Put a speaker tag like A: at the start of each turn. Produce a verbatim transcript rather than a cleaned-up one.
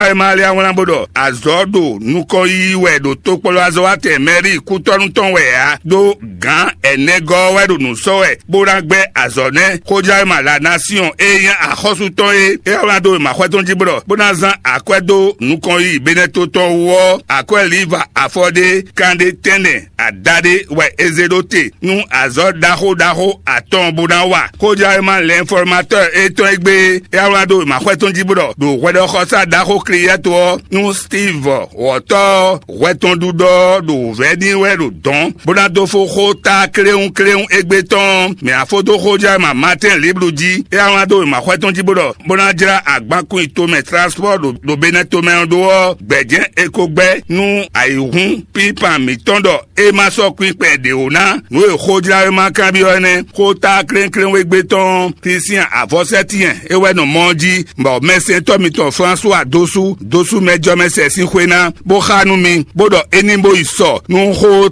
A: emali àwọn bodo azodo nuko yiwe do to polo azowate meri kutonu ton we ya do gan enego we do nu so we boragbe azone koja ma la nation eyan akhosu ton e e àwọn do ma kweton jibro bonazan akwedo nuko yi beneto to wo akwe liver afode kande tene adade we ezedote nu azo daho daho aton bodanwa koja ma l'informateur e ton egbe e àwọn do ma kweton jibro do wedo khosa daho kriato nu Steve woto weton dudo do vedi we do don bonado fo khota kreun kreun egbeton me afodo khoja ma matin libluji e àwọn do ma kweton jibro bonajira agbankun itome transport do, do beneto me do gbejen ekogbe nu aihun pipa mi tondo e ma so kun pe de ona nu e khoja ma kan bi one khota kreun kreun egbeton christian avosetien e we no monji mo mesen to mi to François dosu dosu mejo mese sin kwena bo khanu mi bodo enimbo iso nu ho